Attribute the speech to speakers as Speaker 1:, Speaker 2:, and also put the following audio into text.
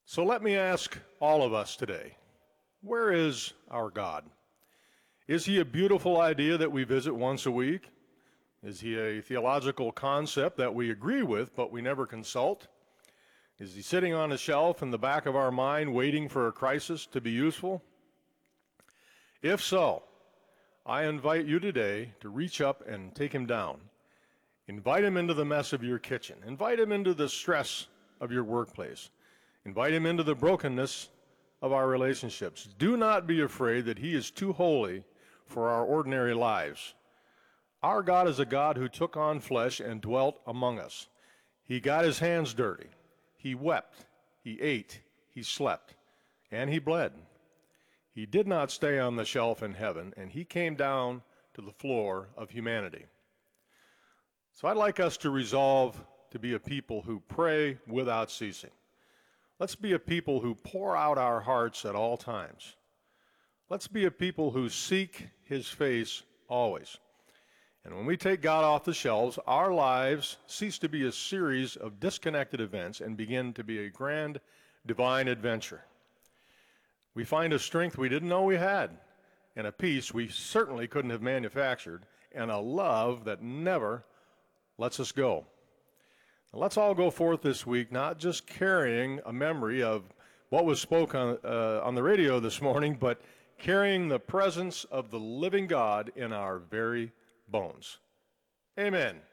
Speaker 1: So let me ask all of us today, where is our God? Is he a beautiful idea that we visit once a week? Is he a theological concept that we agree with but we never consult? Is he sitting on a shelf in the back of our mind waiting for a crisis to be useful? If so, I invite you today to reach up and take him down. Invite him into the mess of your kitchen. Invite him into the stress of your workplace. Invite him into the brokenness of our relationships. Do not be afraid that he is too holy for our ordinary lives. Our God is a God who took on flesh and dwelt among us. He got his hands dirty. He wept. He ate. He slept. And he bled. He did not stay on the shelf in heaven, and he came down to the floor of humanity. So I'd like us to resolve to be a people who pray without ceasing. Let's be a people who pour out our hearts at all times. Let's be a people who seek his face always. And when we take God off the shelves, our lives cease to be a series of disconnected events and begin to be a grand divine adventure. We find a strength we didn't know we had, and a peace we certainly couldn't have manufactured, and a love that never lets us go. Let's all go forth this week, not just carrying a memory of what was spoken on the radio this morning, but carrying the presence of the living God in our very bones. Amen.